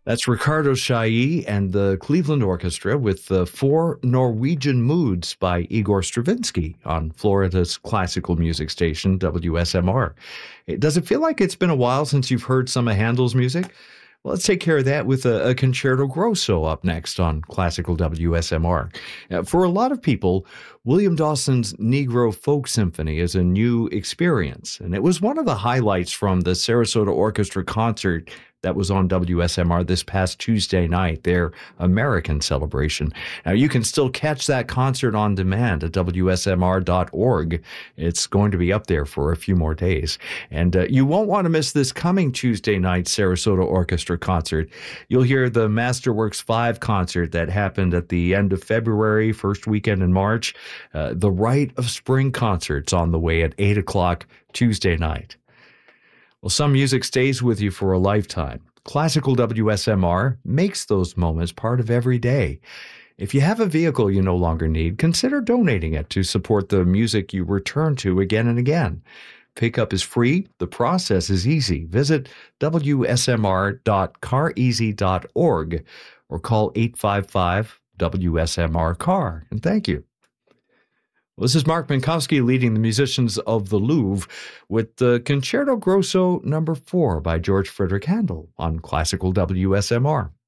That's Ricardo Chailly and the Cleveland Orchestra with the Four Norwegian Moods by Igor Stravinsky on Florida's classical music station, WSMR. Does it feel like it's been a while since you've heard some of Handel's music? Well, let's take care of that with a concerto grosso up next on classical WSMR. For a lot of people, William Dawson's Negro Folk Symphony is a new experience, and it was one of the highlights from the Sarasota Orchestra concert that was on WSMR this past Tuesday night, their American celebration. Now, you can still catch that concert on demand at WSMR.org. It's going to be up there for a few more days. And you won't want to miss this coming Tuesday night Sarasota Orchestra concert. You'll hear the Masterworks 5 concert that happened at the end of February, first weekend in March. The Rite of Spring concert's on the way at 8 o'clock Tuesday night. Well, some music stays with you for a lifetime. Classical WSMR makes those moments part of every day. If you have a vehicle you no longer need, consider donating it to support the music you return to again and again. Pickup is free. The process is easy. Visit wsmr.careasy.org or call 855-WSMR-CAR. And thank you. Well, this is Mark Minkowski leading the musicians of the Louvre with the Concerto Grosso No. 4 by George Frederick Handel on Classical WSMR.